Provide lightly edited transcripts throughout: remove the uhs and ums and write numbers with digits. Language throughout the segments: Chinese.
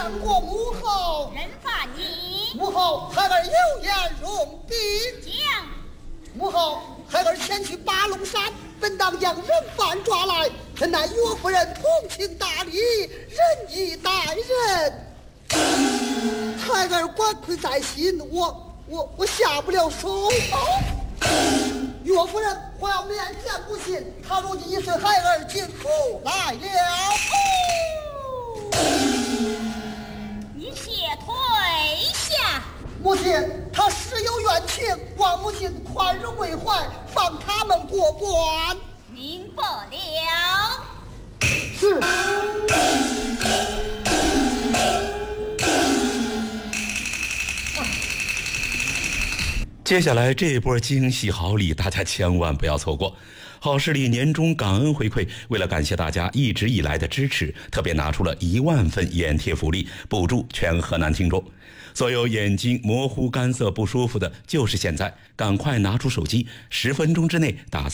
见过母后。 人犯你。 母后，孩儿有言容禀。 讲。 母后，孩儿前去八龙山，本当将人犯抓来，怎奈岳夫人通情达理，仁义待人，孩儿管愧在心，我下不了手。岳夫人或要面见不信，他如今已随孩儿进府来了。 你且退下。 母亲，他实有怨情，望母亲宽容为怀，放他们过关。 明白了。 是。 接下来这波惊喜好礼，大家千万不要错过。好视力年终感恩回馈，为了感谢大家一直以来的支持，特别拿出了1万份眼贴福利，补助全河南听众。所有眼睛模糊、干涩不舒服的，就是现在，赶快拿出手机，10分钟之内打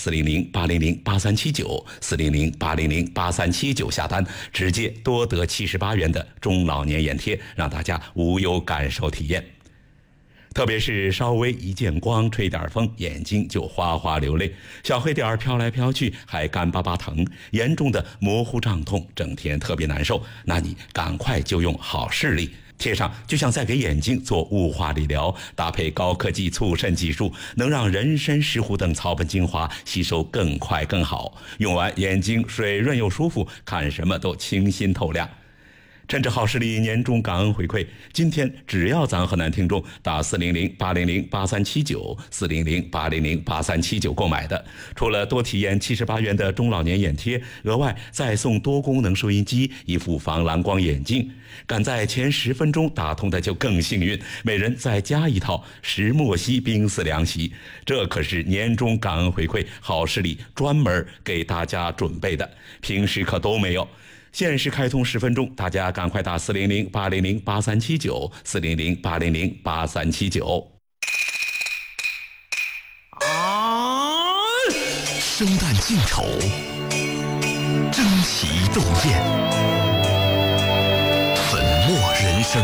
400-800-8379，400-800-8379下单，直接多得78元的中老年眼贴，让大家无忧感受体验。特别是稍微一见光，吹点风，眼睛就哗哗流泪，小黑点飘来飘去，还干巴巴疼，严重的模糊胀痛，整天特别难受，那你赶快就用好视力贴上，就像在给眼睛做雾化理疗，搭配高科技促渗技术，能让人参、石斛等草本精华吸收更快更好，用完眼睛水润又舒服，看什么都清新透亮。趁着好视力年终感恩回馈，今天只要咱河南听众打400-800-8379 400-800-8379购买的，除了多体验78元的中老年眼贴，额外再送多功能收音机、一副防蓝光眼镜。赶在前10分钟打通的就更幸运，每人再加一套石墨烯冰丝凉席，这可是年终感恩回馈好视力专门给大家准备的，平时可都没有。限时开通10分钟，大家赶快打400-800-8379 400-800-8379。 生旦净丑，争奇斗艳，